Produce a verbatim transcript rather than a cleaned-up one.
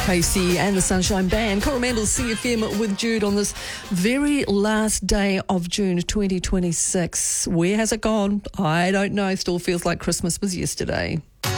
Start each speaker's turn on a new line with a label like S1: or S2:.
S1: Casey and the Sunshine Band, Coromandel's C F M with Jude on this very last day of June twenty twenty-six. Where has it gone? I don't know. Still feels like Christmas was yesterday.